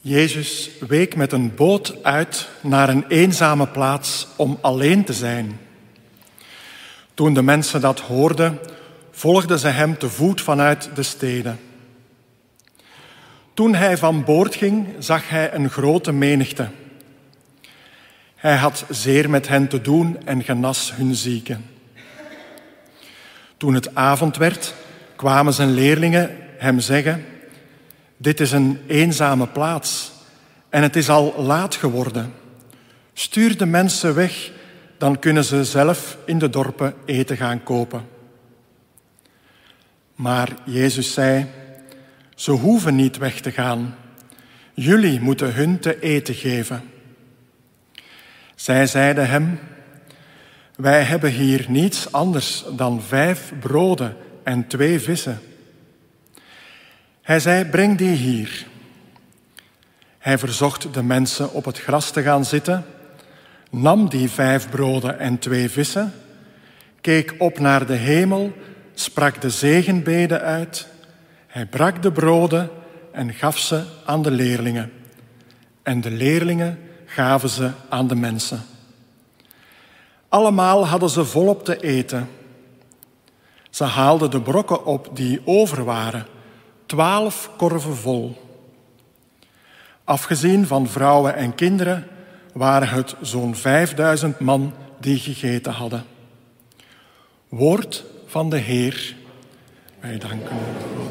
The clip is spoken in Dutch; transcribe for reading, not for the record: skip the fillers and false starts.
Jezus week met een boot uit naar een eenzame plaats om alleen te zijn. Toen de mensen dat hoorden, volgden ze hem te voet vanuit de steden. Toen hij van boord ging, zag hij een grote menigte. Hij had zeer met hen te doen en genas hun zieken. Toen het avond werd, kwamen zijn leerlingen hem zeggen: dit is een eenzame plaats en het is al laat geworden. Stuur de mensen weg, dan kunnen ze zelf in de dorpen eten gaan kopen. Maar Jezus zei: ze hoeven niet weg te gaan. Jullie moeten hun te eten geven. Zij zeiden hem: wij hebben hier niets anders dan 5 broden en 2 vissen. Hij zei: breng die hier. Hij verzocht de mensen op het gras te gaan zitten, nam die 5 broden en 2 vissen, keek op naar de hemel, sprak de zegenbede uit. Hij brak de broden en gaf ze aan de leerlingen. En de leerlingen gaven ze aan de mensen. Allemaal hadden ze volop te eten. Ze haalden de brokken op die over waren, 12 korven vol. Afgezien van vrouwen en kinderen waren het zo'n 5000 man die gegeten hadden. Woord van de Heer. Wij danken u.